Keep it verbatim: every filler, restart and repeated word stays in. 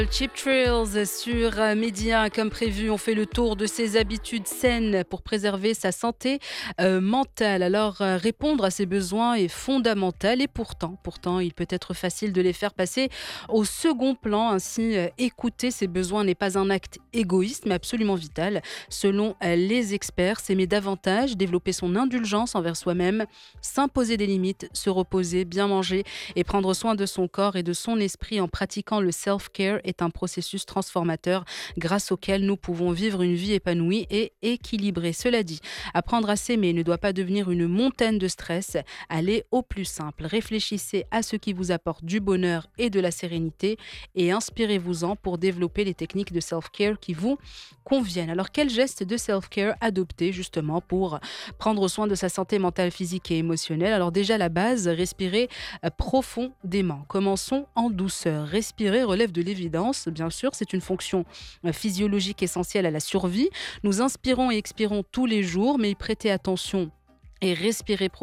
Cheap Thrills sur euh, Média, comme prévu, on fait le tour de ses habitudes saines pour préserver sa santé euh, mentale. Alors, euh, répondre à ses besoins est fondamental et pourtant, pourtant, il peut être facile de les faire passer au second plan. Ainsi, euh, écouter ses besoins n'est pas un acte égoïste, mais absolument vital. Selon euh, les experts, s'aimer davantage, développer son indulgence envers soi-même, s'imposer des limites, se reposer, bien manger et prendre soin de son corps et de son esprit en pratiquant le self-care est un processus transformateur grâce auquel nous pouvons vivre une vie épanouie et équilibrée. Cela dit, apprendre à s'aimer ne doit pas devenir une montagne de stress. Allez au plus simple. Réfléchissez à ce qui vous apporte du bonheur et de la sérénité et inspirez-vous-en pour développer les techniques de self-care qui vous conviennent. Alors, quel geste de self-care adopter justement pour prendre soin de sa santé mentale, physique et émotionnelle? Alors déjà, la base, respirer euh, profondément. Commençons en douceur. Respirer relève de l'évidence. Bien sûr, c'est une fonction euh, physiologique essentielle à la survie. Nous inspirons et expirons tous les jours, mais y prêter attention et respirer profondément